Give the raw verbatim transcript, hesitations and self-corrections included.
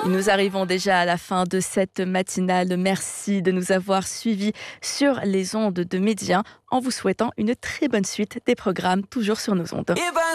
Nous arrivons déjà à la fin de cette matinale. Merci de nous avoir suivis sur les ondes de Média en vous souhaitant une très bonne suite des programmes toujours sur nos ondes.